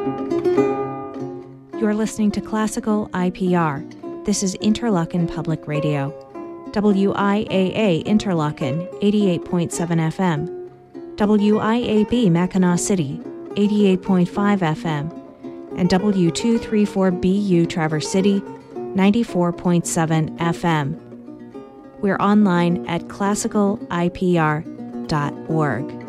You're listening to Classical IPR. This is Interlochen Public Radio. WIAA Interlochen, 88.7 FM. WIAB Mackinac City, 88.5 FM. And W234BU Traverse City, 94.7 FM. We're online at classicalipr.org.